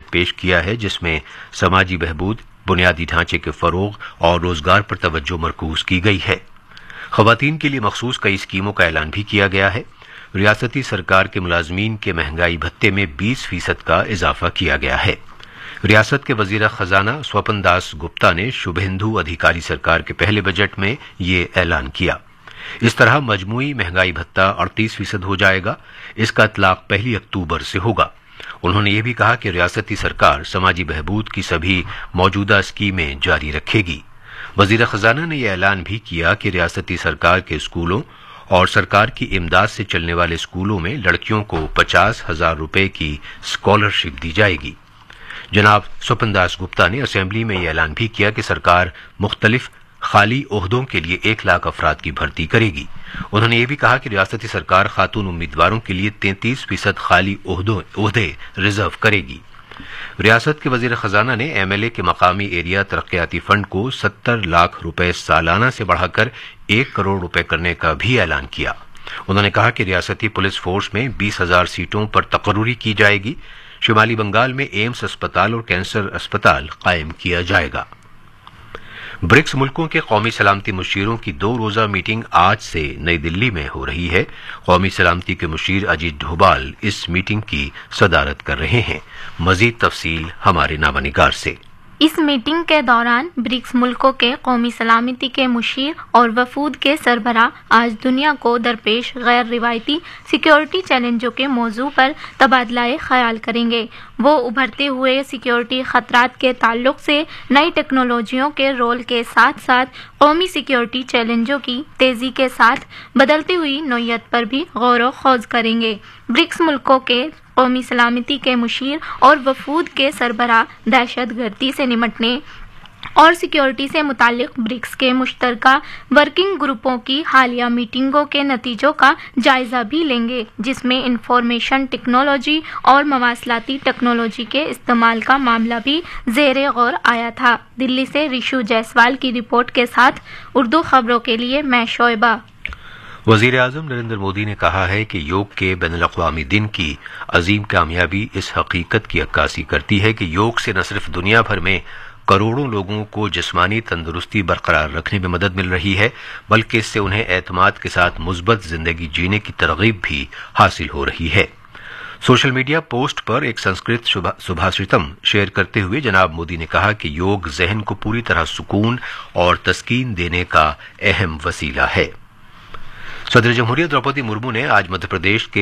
Budget पेश किया है जिसमें समाजी बहबूद, बुनियादी ढांचे के फरोग और रोजगार पर तवज्जो मरकूज की गई है। खवातीन के लिए मखसूस कई स्कीमों का ऐलान भी किया गया है। रियासती सरकार के मुलाजमीन के महंगाई भत्ते में 20% का इजाफा किया गया है। रियासत के वजीर खजाना स्वपन दास गुप्ता ने शुभेंदु अधिकारी सरकार के पहले बजट में ये ऐलान किया। इस तरह मजमूई महंगाई भत्ता 38% हो जाएगा। इसका इतलाक 1 अक्टूबर से होगा। उन्होंने ये भी कहा कि रियासती सरकार समाजी बहबूद की सभी मौजूदा स्कीमें जारी रखेगी। वजीर खजाना ने यह ऐलान भी किया कि रियासती सरकार के स्कूलों और सरकार की इमदाद से चलने वाले स्कूलों में लड़कियों को 50,000 रुपए की स्कॉलरशिप दी जाएगी। जनाब स्वपन दास गुप्ता ने असेंबली में यह ऐलान भी किया कि सरकार मुख्तलिफ खाली ओहदों के लिए 1 लाख अफराद की भर्ती करेगी। उन्होंने ये भी कहा कि रियासती सरकार खातून उम्मीदवारों के लिए 33% खाली ओहदे रिजर्व करेगी। रियासत के वजीर खजाना ने MLA के मकामी एरिया तरक्याती फंड को 70 लाख रुपए सालाना से बढ़ाकर 1 करोड़ रुपए करने का भी ऐलान किया। उन्होंने कहा कि रियासती पुलिस फोर्स में 20,000 सीटों पर तकर्रुरी की जाएगी। शिमाली बंगाल में एम्स अस्पताल और कैंसर अस्पताल कायम किया जाएगा। ब्रिक्स मुल्कों के कौमी सलामती मुशीरों की 2 रोजा मीटिंग आज से नई दिल्ली में हो रही है। कौमी सलामती के मुशीर अजीत डोभाल इस मीटिंग की सदारत कर रहे हैं। मजीद तफसील हमारे नामानिगार से। इस मीटिंग के दौरान ब्रिक्स मुल्कों के कौमी सलामती के मुशीर और वफूद के सरबराह आज दुनिया को दरपेश गैर रिवायती सिक्योरिटी चैलेंजों के मौजू पर तबादला ख्याल करेंगे। वो उभरते हुए सिक्योरिटी खतरात के ताल्लुक से नई टेक्नोलॉजियों के रोल के साथ साथ कौमी सिक्योरिटी चैलेंजों की तेजी के साथ बदलती हुई नौयत पर भी गौर व खौज करेंगे। ब्रिक्स मुल्कों के कौमी सलामती के मुशीर और वफूद के सरबराह दहशतगर्दी से निपटने और सिक्योरिटी से मुताल्लिक ब्रिक्स के मुश्तरका वर्किंग ग्रुपों की हालिया मीटिंगों के नतीजों का जायजा भी लेंगे, जिसमें इंफॉर्मेशन टेक्नोलॉजी और मवासलाती टेक्नोलॉजी के इस्तेमाल का मामला भी ज़ेरे गौर आया था। दिल्ली से रिशु जायसवाल की रिपोर्ट के साथ उर्दू खबरों के लिए मैं शोएबा। वजीर आजम नरेंद्र मोदी ने कहा है कि योग के बैनुल-अक़वामी दिन की अजीम कामयाबी इस हकीकत की अक्कासी करती है कि योग से न सिर्फ दुनिया भर में करोड़ों लोगों को जिस्मानी तंदुरुस्ती बरकरार रखने में मदद मिल रही है, बल्कि इससे उन्हें एतमाद के साथ मुस्बत जिंदगी जीने की तरगीब भी हासिल हो रही है। सोशल मीडिया पोस्ट पर एक संस्कृत सुभाषितम शेयर करते हुए जनाब मोदी ने कहा कि योग जहन को पूरी तरह सुकून और तस्कीन देने का अहम वसीला है। सदर जमहूरियत द्रौपदी मुर्मू ने आज मध्य प्रदेश के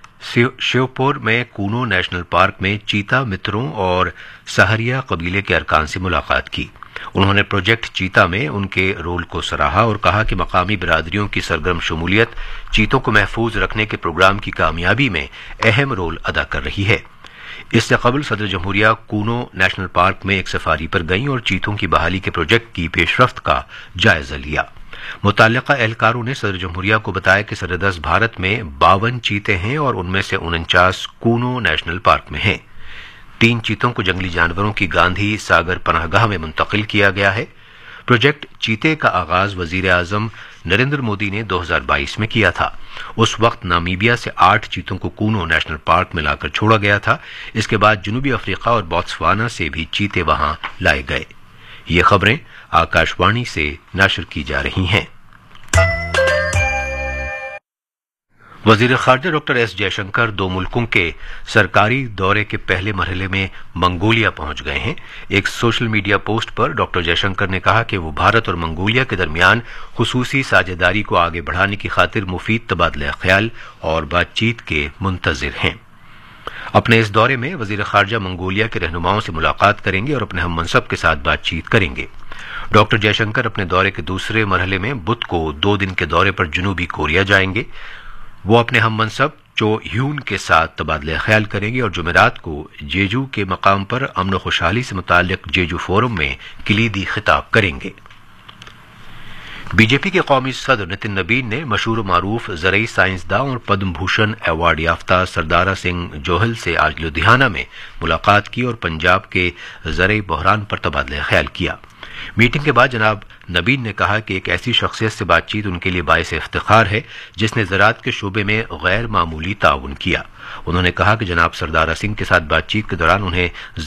श्योपुर में कूनो नेशनल पार्क में चीता मित्रों और सहरिया कबीले के अरकान से मुलाकात की। उन्होंने प्रोजेक्ट चीता में उनके रोल को सराहा और कहा कि मकामी बिरादरियों की सरगर्म शमूलियत चीतों को महफूज रखने के प्रोग्राम की कामयाबी में अहम रोल अदा कर रही है। इससे कबल सदर जमहूरिया कूनो नेशनल पार्क में एक सफारी पर गईं और चीतों की बहाली के प्रोजेक्ट की पेशरफ्त का जायजा लिया। मुताल्लिका एहलकारों ने सदर जमहूरिया को बताया कि सरदस्त भारत में 52 चीते हैं और उनमें से 49 कूनो नेशनल पार्क में हैं। 3 चीतों को जंगली जानवरों की गांधी सागर पनाहगाह में मुंतकिल किया गया है। प्रोजेक्ट चीते का आगाज वजीर आजम नरेंद्र मोदी ने 2022 में किया था। उस वक्त नामीबिया से 8 चीतों को कूनो नेशनल पार्क में लाकर छोड़ा गया था। इसके बाद जनूबी अफ्रीका और बोत्सवाना से भी चीते वहां लाए गए। ये खबरें आकाशवाणी से नशर की जा रही हैं। वजीर खारजा डॉक्टर एस जयशंकर 2 मुल्कों के सरकारी दौरे के पहले मरहले में मंगोलिया पहुंच गए हैं। एक सोशल मीडिया पोस्ट पर डॉक्टर जयशंकर ने कहा कि वो भारत और मंगोलिया के दरमियान खुसूसी साझेदारी को आगे बढ़ाने की खातिर मुफीद तबादला ख्याल और बातचीत के मुंतजिर हैं। अपने इस दौरे में वजीर खारजा मंगोलिया के रहनुमाओं से मुलाकात करेंगे और अपने हम मनसब के साथ बातचीत करेंगे। डॉक्टर जयशंकर अपने दौरे के दूसरे मरहले में बुध को 2 दिन के दौरे पर जनूबी कोरिया जाएंगे। वो अपने हम मनसब चो ह्यून के साथ तबादला ख्याल करेंगे और जुमेरात को जेजू के मकाम पर अमन व खुशहाली से मुताल्लिक जेजू फोरम में किलीदी खिताब करेंगे। बीजेपी के कौमी सदर नितिन नबीन ने मशहूर मारूफ ज़रई साइंसदां और पद्म भूषण अवार्ड याफ्ता सरदारा सिंह जोहल से आज लुधियाना में मुलाकात की और पंजाब के ज़रई बहरान पर तबादला ख्याल किया। मीटिंग के बाद जनाब नबीन ने कहा कि एक ऐसी शख्सियत से बातचीत उनके लिए बाइस इफ्तिखार है जिसने ज़राअत के शोबे में गैर मामूली ताउन किया। उन्होंने कहा कि जनाब सरदारा सिंह के साथ बातचीत के दौरान उन्हें